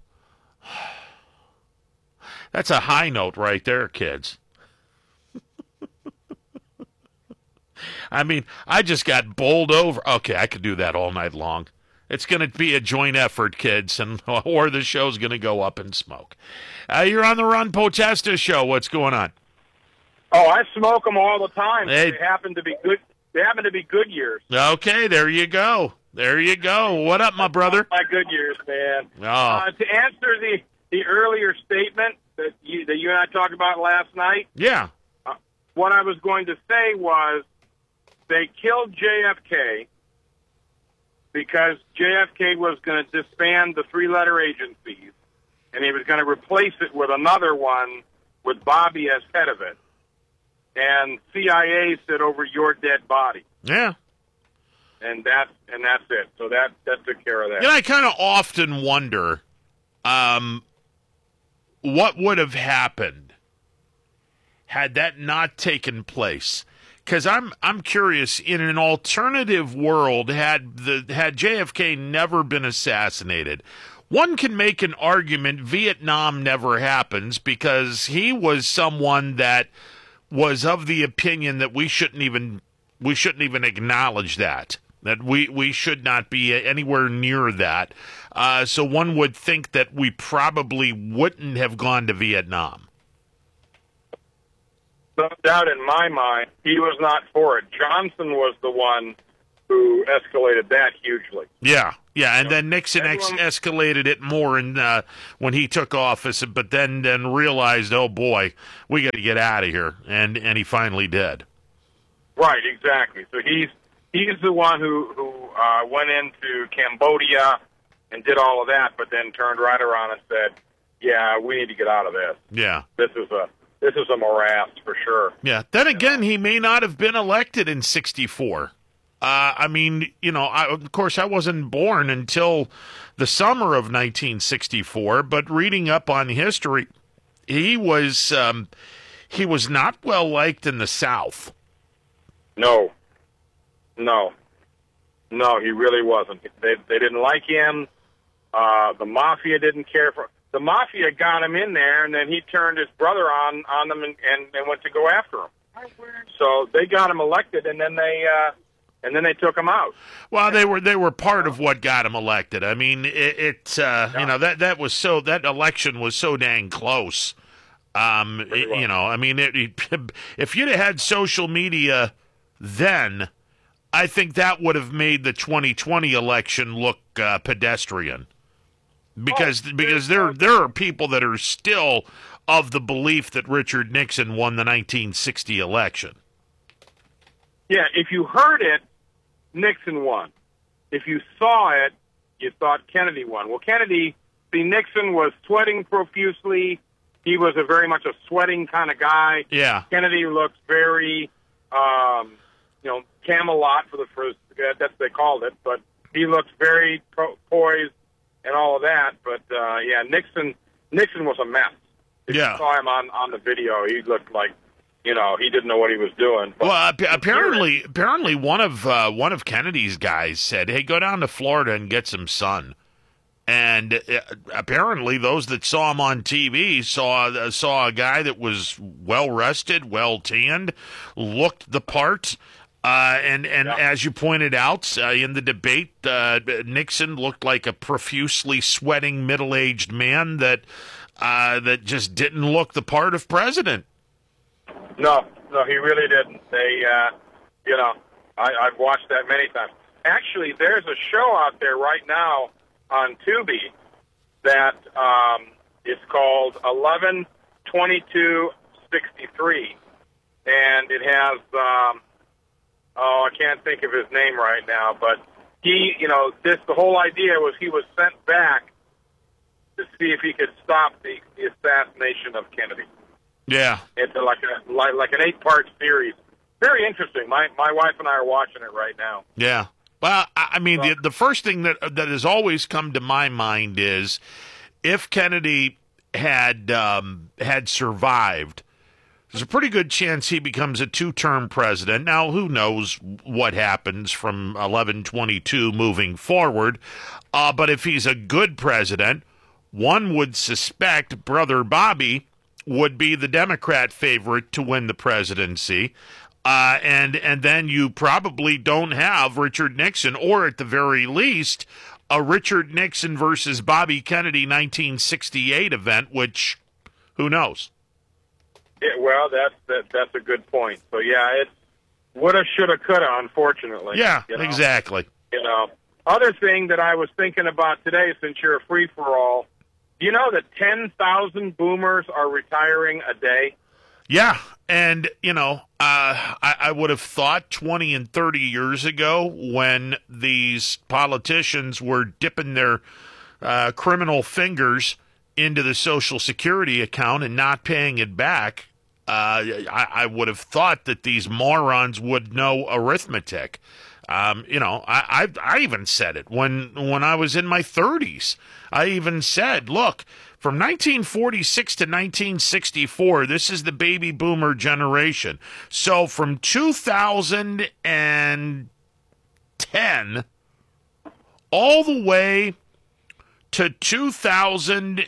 That's a high note right there, kids. I mean, I just got bowled over. Okay, I could do that all night long. It's going to be a joint effort, kids, and or the show's going to go up in smoke. Uh, you're on the Ron Potesta Show. What's going on? Oh, I smoke them all the time. Hey. They happen to be good. They happen to be good years. Okay, there you go. There you go. What up, my brother? My good years, man. Oh. Uh, to answer the, the earlier statement that you, that you and I talked about last night, Yeah. uh, what I was going to say was they killed J F K because J F K was going to disband the three-letter agencies, and he was going to replace it with another one with Bobby as head of it. And C I A said over your dead body. Yeah. And that's and that's it. So that that took care of that. You know, I kind of often wonder um, what would have happened had that not taken place. Because I'm I'm curious, in an alternative world, had the had J F K never been assassinated, one can make an argument Vietnam never happens because he was someone that was of the opinion that we shouldn't even we shouldn't even acknowledge that. that we, we should not be anywhere near that. Uh, so one would think that we probably wouldn't have gone to Vietnam. No doubt in my mind, he was not for it. Johnson was the one who escalated that hugely. Yeah, yeah, and then Nixon ex- Everyone- escalated it more in, uh, when he took office, but then, then realized, oh boy, we got to get out of here, and, and he finally did. Right, exactly. So he's he's the one who, who uh, went into Cambodia and did all of that, but then turned right around and said, yeah, we need to get out of this. Yeah. This is a this is a morass for sure. Yeah. Then again, he may not have been elected in sixty-four. Uh, I mean, you know, I, of course, I wasn't born until the summer of nineteen sixty-four, but reading up on history, he was um, he was not well liked in the South. No. No. No, he really wasn't. They they didn't like him. Uh, the mafia didn't care for the mafia got him in there, and then he turned his brother on on them and, and, and went to go after him. So they got him elected, and then they uh, and then they took him out. Well, they were they were part of what got him elected. I mean, it, it uh, you know that that was so that election was so dang close. Um, it, you know, I mean, it, it, if you'd have had social media then, I think that would have made the twenty twenty election look uh, pedestrian. Because oh, because there there are people that are still of the belief that Richard Nixon won the nineteen sixty election. Yeah, if you heard it, Nixon won. If you saw it, you thought Kennedy won. Well, Kennedy, see, Nixon was sweating profusely. He was a very much a sweating kind of guy. Yeah. Kennedy looked very, um, you know, Camelot for the first, that's what they called it, but he looked very pro- poised and all of that. But, uh, yeah, Nixon Nixon was a mess. If yeah. you saw him on, on the video, he looked like, you know, he didn't know what he was doing. But well, ap- apparently, apparently one of uh, one of Kennedy's guys said, "Hey, go down to Florida and get some sun." And uh, apparently, those that saw him on T V saw uh, saw a guy that was well rested, well tanned, looked the part. Uh, and and yeah. as you pointed out uh, in the debate, uh, Nixon looked like a profusely sweating middle aged man that uh, that just didn't look the part of president. No, no, he really didn't. They, uh, you know, I, I've watched that many times. Actually, there's a show out there right now on Tubi that um, is called eleven twenty-two sixty-three, and it has, um, oh, I can't think of his name right now, but he, you know, this the whole idea was he was sent back to see if he could stop the, the assassination of Kennedy. Yeah, it's like a like, like an eight-part series. Very interesting. My my wife and I are watching it right now. Yeah. Well, I mean, the the first thing that that has always come to my mind is if Kennedy had um, had survived, there's a pretty good chance he becomes a two-term president. Now, who knows what happens from eleven twenty-two moving forward? Uh, but if he's a good president, one would suspect Brother Bobby would be the Democrat favorite to win the presidency. Uh, and and then you probably don't have Richard Nixon, or at the very least, a Richard Nixon versus Bobby Kennedy nineteen sixty-eight event, which, who knows? Yeah, well, that's that, that's a good point. So, yeah, it's woulda, shoulda, coulda, unfortunately. Yeah, you know? exactly. You know, other thing that I was thinking about today, since you're a free-for-all, do you know that ten thousand boomers are retiring a day? Yeah, and, you know, uh, I, I would have thought twenty and thirty years ago when these politicians were dipping their uh, criminal fingers into the Social Security account and not paying it back, uh, I, I would have thought that these morons would know arithmetic. Um, you know, I, I I even said it when when I was in my thirties. I even said, look, from nineteen forty-six to nineteen sixty-four, this is the baby boomer generation. So from two thousand ten all the way to two thousand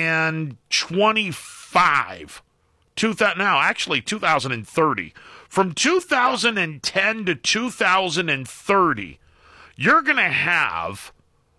twenty-five, two thousand, now actually two thousand thirty. From two thousand ten to two thousand thirty, you're going to have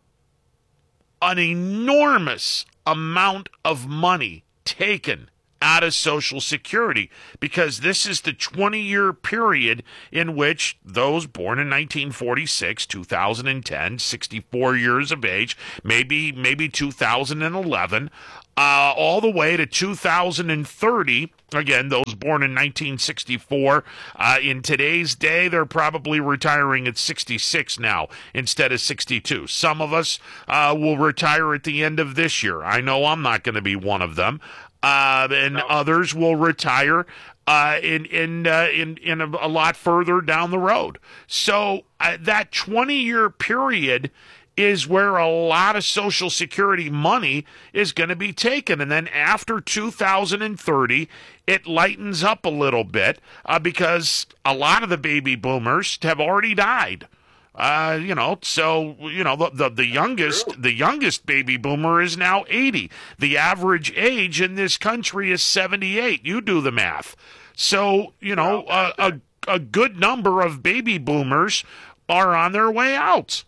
an enormous amount of money taken out of Social Security, because this is the twenty-year period in which those born in nineteen forty-six, two thousand ten, sixty-four years of age, maybe maybe two thousand eleven, uh, all the way to two thousand thirty. Again, those born in nineteen sixty-four, uh, in today's day, they're probably retiring at sixty-six now instead of sixty-two. Some of us uh, will retire at the end of this year. I know I'm not going to be one of them. Uh, and no. Others will retire uh, in in uh, in in a, a lot further down the road. So uh, that twenty-year period is where a lot of Social Security money is going to be taken, and then after two thousand thirty, it lightens up a little bit uh, because a lot of the baby boomers have already died. Uh, you know, so, you know, the, the, the youngest, the youngest baby boomer is now eighty. The average age in this country is seventy-eight. You do the math. So, you know, a, a, a good number of baby boomers are on their way out.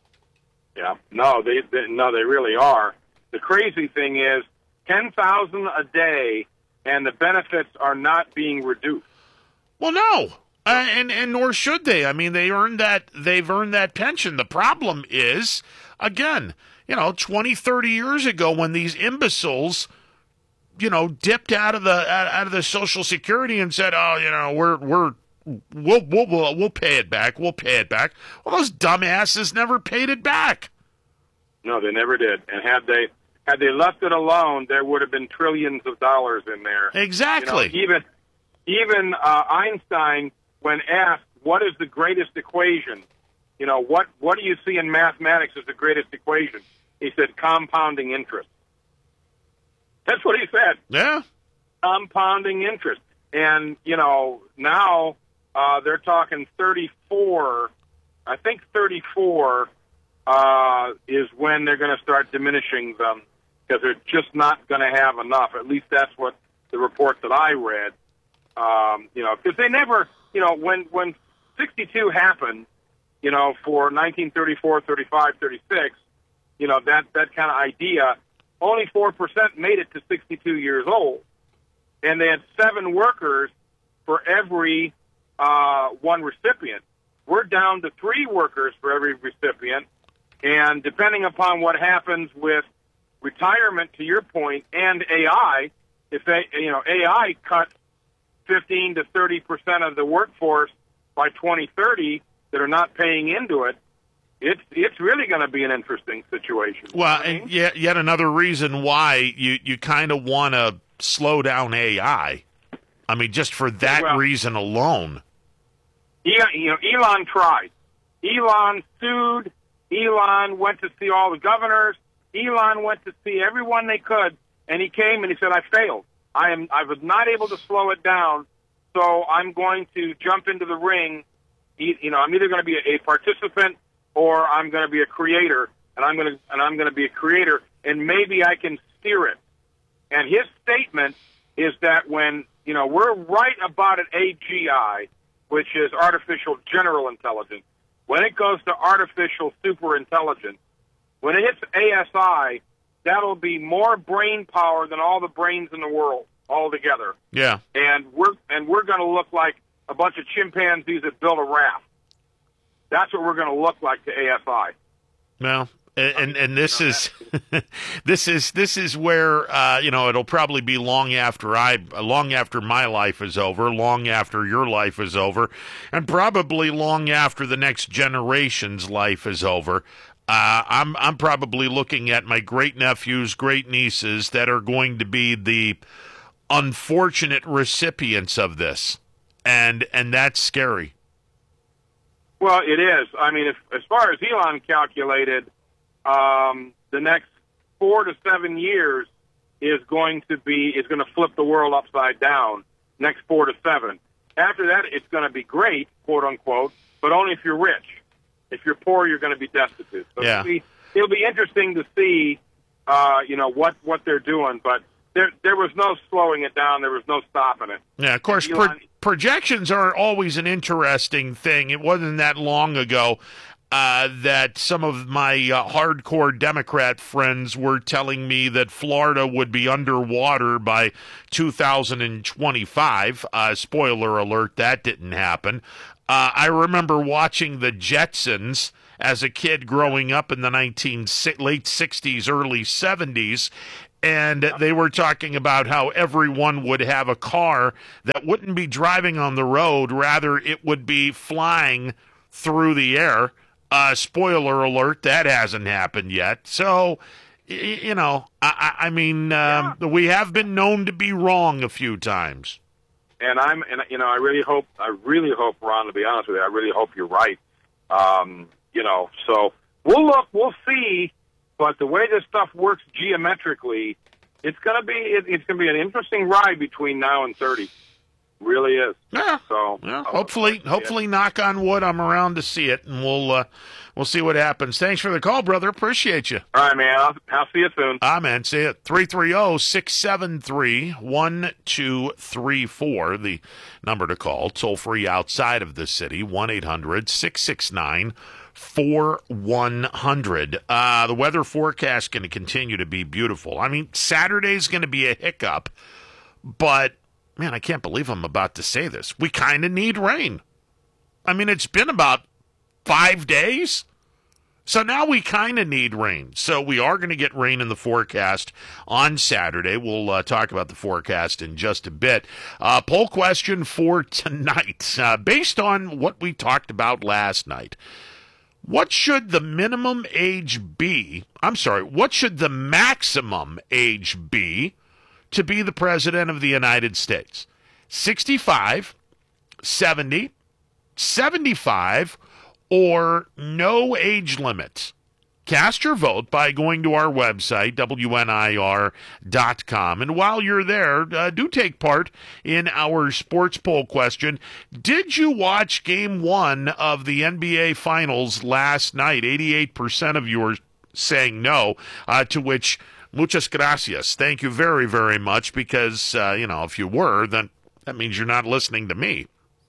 Yeah, no, they, they no, they really are. The crazy thing is ten thousand a day and the benefits are not being reduced. Well, no. Uh, and and nor should they. I mean, they earned that. They've earned that pension. The problem is, again, you know, twenty, thirty years ago, when these imbeciles, you know, dipped out of the out of the Social Security and said, "Oh, you know, we're we're we'll we'll we'll, we'll pay it back. We'll pay it back." Well, those dumbasses never paid it back. No, they never did. And had they had they left it alone, there would have been trillions of dollars in there. Exactly. You know, even even uh, Einstein, when asked, what is the greatest equation? You know, what, what do you see in mathematics as the greatest equation? He said compounding interest. That's what he said. Yeah. Compounding interest. And, you know, now uh, they're talking thirty-four, I think thirty-four uh, is when they're going to start diminishing them because they're just not going to have enough. At least that's what the report that I read. Um, you know, because they never... You know, when, when sixty-two happened, you know, for nineteen thirty-four, thirty-five, thirty-six, you know, that, that kind of idea, only four percent made it to sixty-two years old. And they had seven workers for every uh, one recipient. We're down to three workers for every recipient. And depending upon what happens with retirement, to your point, and A I, if they, you know, A I cuts fifteen to thirty percent of the workforce by twenty thirty that are not paying into it, it's it's really going to be an interesting situation. Well, and yet, yet another reason why you, you kind of want to slow down A I. I mean, just for that well, reason alone. Yeah, you know, Elon tried. Elon sued. Elon went to see all the governors. Elon went to see everyone they could, and he came and he said, I failed. I am. I was not able to slow it down, so I'm going to jump into the ring. You know, I'm either going to be a participant or I'm going to be a creator, and I'm going to and I'm going to be a creator, and maybe I can steer it. And his statement is that when you know we're right about at A G I, which is artificial general intelligence, when it goes to artificial super intelligence, when it hits A S I. That'll be more brain power than all the brains in the world all together. Yeah. And we're and we're going to look like a bunch of chimpanzees that built a raft. That's what we're going to look like to A S I. Well, and and, and this is this is this is where uh, you know it'll probably be long after I long after my life is over, long after your life is over, and probably long after the next generation's life is over. Uh, I'm I'm probably looking at my great nephews, great nieces that are going to be the unfortunate recipients of this, and and that's scary. Well, it is. I mean, if, as far as Elon calculated, um, the next four to seven years is going to be is going to flip the world upside down. Next four to seven. After that, it's going to be great, quote unquote, but only if you're rich. If you're poor, you're going to be destitute. So yeah. it'll, be, it'll be interesting to see, uh, you know, what, what they're doing. But there there was no slowing it down. There was no stopping it. Yeah, of course, pro- projections are always an interesting thing. It wasn't that long ago. uh, that some of my uh, hardcore Democrat friends were telling me that Florida would be underwater by two thousand twenty-five. Uh, spoiler alert, that didn't happen. Uh, I remember watching the Jetsons as a kid growing up in the nineteen late sixties, early seventies, and they were talking about how everyone would have a car that wouldn't be driving on the road, rather it would be flying through the air. Uh, spoiler alert, that hasn't happened yet. So, y- you know, I, I mean, um, yeah. we have been known to be wrong a few times. And I'm, and you know, I really hope, I really hope, Ron, to be honest with you, I really hope you're right. Um, you know, so we'll look, we'll see. But the way this stuff works geometrically, it's gonna be, it, it's gonna be an interesting ride between now and thirty. Really is. Yeah. So yeah. hopefully, hopefully, knock on wood, I'm around to see it, and we'll uh, we'll see what happens. Thanks for the call, brother. Appreciate you. All right, man. I'll, I'll see you soon. Ah, man. See you. three three zero, six seven three, one two three four, the number to call. Toll free outside of the city, one eight hundred, six six nine, four one zero zero. Uh, the weather forecast going to continue to be beautiful. I mean, Saturday's going to be a hiccup, but man, I can't believe I'm about to say this. We kind of need rain. I mean, it's been about five days. So now we kind of need rain. So we are going to get rain in the forecast on Saturday. We'll uh, talk about the forecast in just a bit. Uh, poll question for tonight. Uh, based on what we talked about last night, what should the minimum age be? I'm sorry, what should the maximum age be to be the president of the United States? sixty-five, seventy, seventy-five, or no age limit? Cast your vote by going to our website, W N I R dot com. And while you're there, uh, do take part in our sports poll question. Did you watch game one of the N B A Finals last night? eighty-eight percent of you are saying no, uh, to which muchas gracias. Thank you very, very much, because, uh, you know, if you were, then that means you're not listening to me.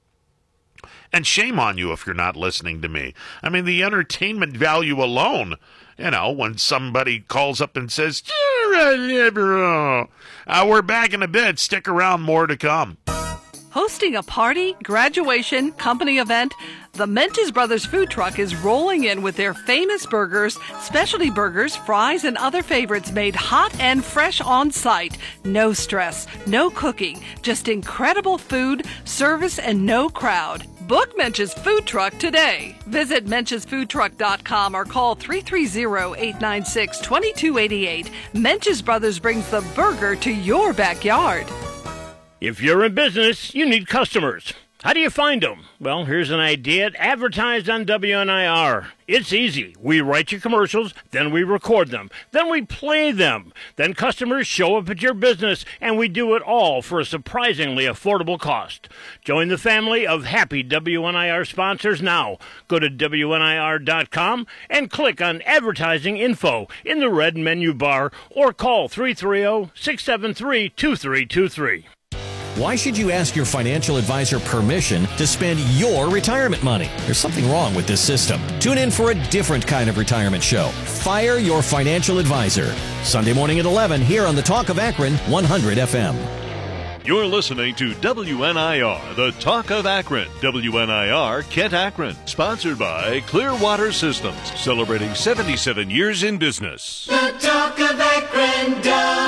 And shame on you if you're not listening to me. I mean, the entertainment value alone, you know, when somebody calls up and says, uh, we're back in a bit, stick around, more to come. Hosting a party, graduation, company event, the Menches Brothers food truck is rolling in with their famous burgers, specialty burgers, fries, and other favorites made hot and fresh on site. No stress, no cooking, just incredible food, service, and no crowd. Book Menches Food Truck today. Visit menches food truck dot com or call three three zero, eight nine six, two two eight eight. Menches Brothers brings the burger to your backyard. If you're in business, you need customers. How do you find them? Well, here's an idea. Advertise on W N I R. It's easy. We write your commercials, then we record them, then we play them. Then customers show up at your business, and we do it all for a surprisingly affordable cost. Join the family of happy W N I R sponsors now. Go to W N I R dot com and click on Advertising Info in the red menu bar, or call three three zero, six seven three, two three two three. Why should you ask your financial advisor permission to spend your retirement money? There's something wrong with this system. Tune in for a different kind of retirement show. Fire Your Financial Advisor. Sunday morning at eleven here on the Talk of Akron, one hundred F M. You're listening to W N I R, the Talk of Akron. W N I R Kent Akron. Sponsored by Clearwater Systems. Celebrating seventy-seven years in business. The Talk of Akron,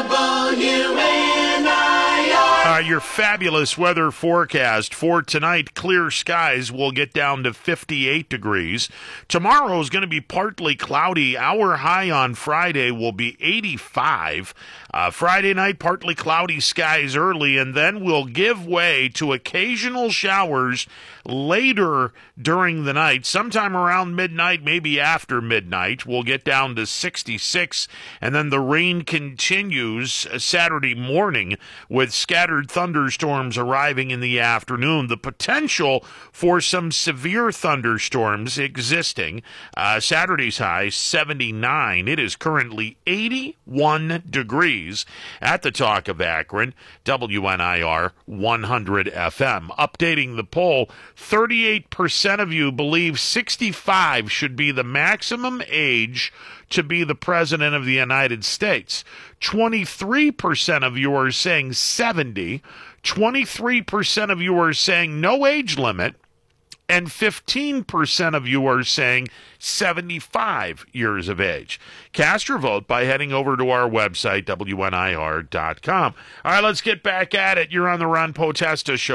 W N I R. Uh, your fabulous weather forecast for tonight. Clear skies will get down to fifty-eight degrees. Tomorrow is going to be partly cloudy. Our high on Friday will be eighty-five. Uh, Friday night, partly cloudy skies early, and then we'll give way to occasional showers later during the night. Sometime around midnight, maybe after midnight, we'll get down to sixty-six, and then the rain continues Saturday morning with scattered thunderstorms arriving in the afternoon. The potential for some severe thunderstorms existing. Uh, Saturday's high, seventy-nine. It is currently eighty-one degrees at the Talk of Akron, W N I R one hundred F M. Updating the poll, thirty-eight percent of you believe sixty-five should be the maximum age to be the President of the United States. twenty-three percent of you are saying seventy. twenty-three percent of you are saying no age limit. And fifteen percent of you are saying seventy-five years of age. Cast your vote by heading over to our website, W N I R dot com. All right, let's get back at it. You're on the Ron Potesta Show.